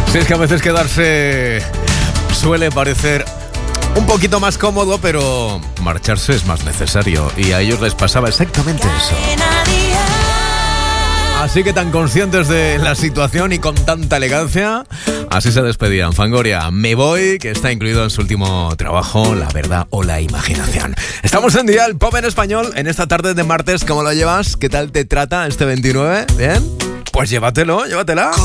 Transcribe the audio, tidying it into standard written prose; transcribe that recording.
Si es que a veces quedarse suele parecer un poquito más cómodo, pero marcharse es más necesario. Y a ellos les pasaba exactamente eso. Así que tan conscientes de la situación y con tanta elegancia, así se despedían. Fangoria, Me Voy, que está incluido en su último trabajo, La Verdad o la Imaginación. Estamos en Dial Pop en español en esta tarde de martes. ¿Cómo lo llevas? ¿Qué tal te trata este 29? ¿Bien? Pues llévatelo, llévatela.